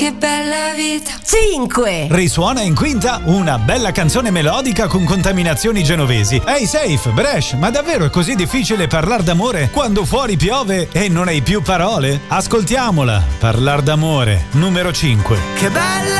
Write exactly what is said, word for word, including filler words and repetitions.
che bella vita. cinque. Risuona in quinta una bella canzone melodica con contaminazioni genovesi. Ehi Safe, Bresh, ma davvero è così difficile parlare d'amore quando fuori piove e non hai più parole? Ascoltiamola, Parlar d'amore, numero cinque. Che bella